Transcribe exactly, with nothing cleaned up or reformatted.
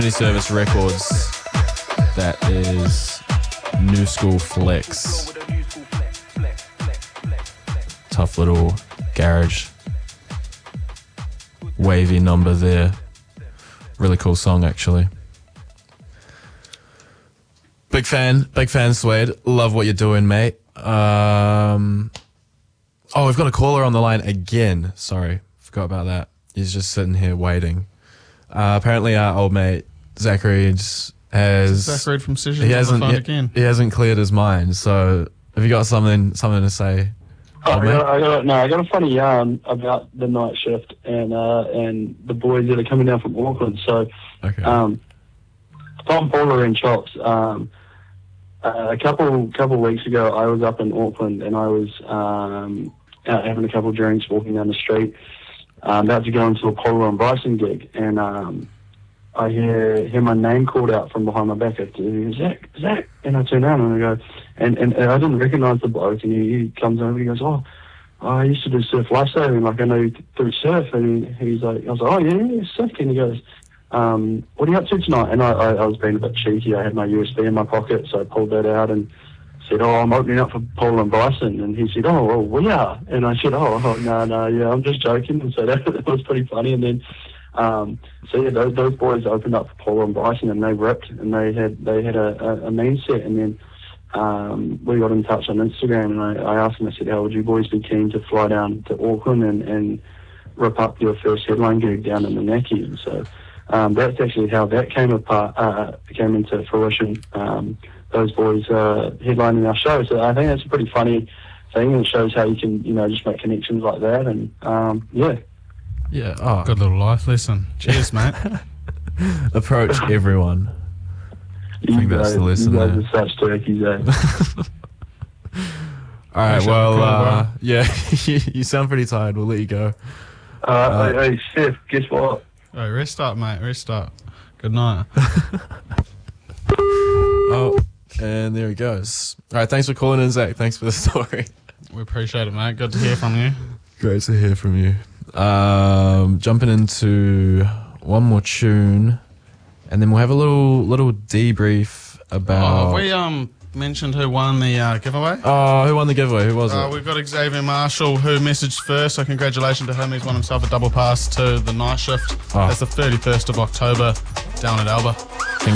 Service Records. That is New School Flex. Tough little garage wavy number there. Really cool song, actually. Big fan, big fan, Suede. Love what you're doing, mate. Um, oh, we've got a caller on the line again. Sorry, forgot about that. He's just sitting here waiting. Uh, apparently, our old mate Zachary has Zachary from Sessions he on hasn't the phone he, again. he hasn't cleared his mind. So, have you got something something to say? Oh, I got, I got, no, I got a funny yarn about the night shift and uh, and the boys that are coming down from Auckland. So, okay. um, Tom Paula and Chops. Um, uh, a couple couple weeks ago, I was up in Auckland and I was um, out having a couple of drinks, walking down the street, um, about to go into a Paula and Bryson gig, and um, I hear hear my name called out from behind my back. I go, Zach, Zach, and I turn around and I go, and, and, and I didn't recognise the bloke, and he, he comes over and he goes, oh, I used to do surf lifesaving, like I know you through surf, and he, he's like, I was like, oh yeah, yeah, sick, and he goes, um, what are you up to tonight? And I, I, I was being a bit cheeky. I had my U S B in my pocket, so I pulled that out and said, oh, I'm opening up for Paul and Bryson, and he said, oh, well, we are, and I said, oh, oh no, no, yeah, I'm just joking, and so that, that was pretty funny, and then. Um, so yeah, those, those boys opened up for Paul and Bryson, and they ripped, and they had they had a, a, a main set, and then um, we got in touch on Instagram, and I, I asked them, I said, how would you boys be keen to fly down to Auckland and, and rip up your first headline gig down in the Naki? And so um, that's actually how that came apart, uh, came into fruition. Um, those boys uh, headlining our show, so I think that's a pretty funny thing, and it shows how you can, you know, just make connections like that, and um, yeah. Yeah, oh. Good little life lesson. Cheers, mate. Approach everyone. I think that's the lesson there. You guys are such turkeys, eh? All right, well, uh, yeah, you sound pretty tired. We'll let you go. Uh, uh, hey, hey, Steph, guess what? Hey, rest up, mate. Rest up. Good night. Oh, and there he goes. All right, thanks for calling in, Zach. Thanks for the story. We appreciate it, mate. Good to hear from you. Great to hear from you. Um, jumping into one more tune, and then we'll have a little little debrief about. Oh, we um mentioned who won the uh, giveaway. Oh, who won the giveaway? Who was uh, it? We've got Xavier Marshall, who messaged first. So congratulations to him. He's won himself a double pass to the night shift. Oh. That's the thirty-first of October down at Alba.